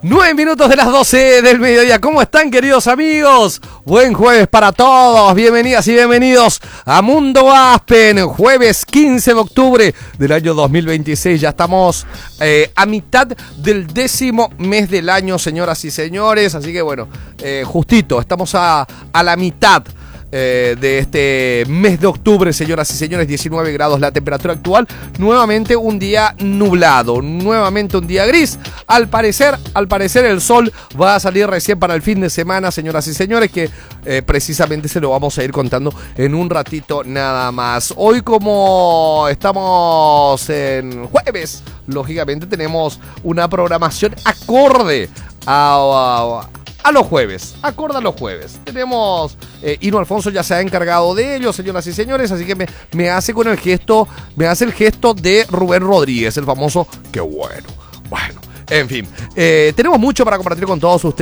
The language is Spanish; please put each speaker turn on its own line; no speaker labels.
9 minutos de las 12 del mediodía. ¿Cómo están, queridos amigos? Buen jueves para todos. Bienvenidas y bienvenidos a Mundo Aspen. Jueves 15 de octubre del año 2026. Ya estamos a mitad del 10º mes del año, señoras y señores. Así que bueno, justito, estamos a la mitad de este mes de octubre, señoras y señores. 19 grados la temperatura actual. Nuevamente un día nublado, nuevamente un día gris. Al parecer el sol va a salir recién para el fin de semana, señoras y señores, que precisamente se lo vamos a ir contando en un ratito nada más. Hoy, como estamos en jueves, lógicamente tenemos una programación acorde a los jueves, acorde a los jueves. Tenemos, Hino Alfonso ya se ha encargado de ello, señoras y señores, así que me hace el gesto de Rubén Rodríguez, el famoso qué bueno. Bueno, en fin, tenemos mucho para compartir con todos ustedes.